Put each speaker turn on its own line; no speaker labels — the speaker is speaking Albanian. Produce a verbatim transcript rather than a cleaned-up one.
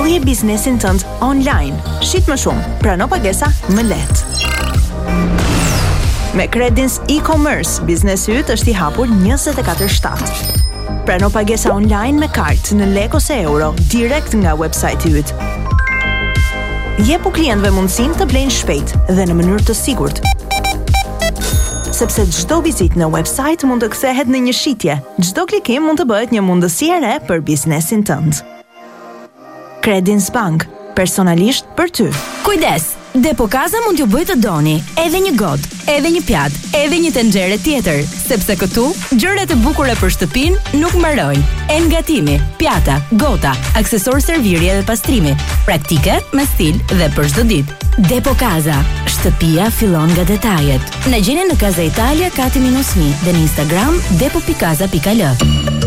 Zhvilloje biznesin tënd online. Shit më shumë, prano pagesa më lehtë. Me Credins e-commerce, biznesi yt është i hapur njëzet e katër shtatë. Prano pagesa online me kartë në lek ose euro, direkt nga website-i yt. Jepu klientëve mundësinë të blejnë shpejt dhe në mënyrë të sigurt. Sepse çdo vizitë në website mund të kthehet në një shitje. Çdo klikim mund të bëhet një mundësi e re për biznesin tënd. Credins Bank, personalisht për ty.
Kujdes! Depokaza mund t'ju bëjë të doni, edhe një got, edhe një pjatë, edhe një tenxhere tjetër, sepse këtu gjërat e bukura për shtëpinë nuk mbarojnë. E ngatimi, pjata, gota, aksesor servirje dhe pastrimi, praktike, me stil dhe për çdo ditë. Depokaza, shtëpia fillon nga detajet. Na gjeni në Casa Italia Kati minus një dhe në Instagram depo pikaza pika l.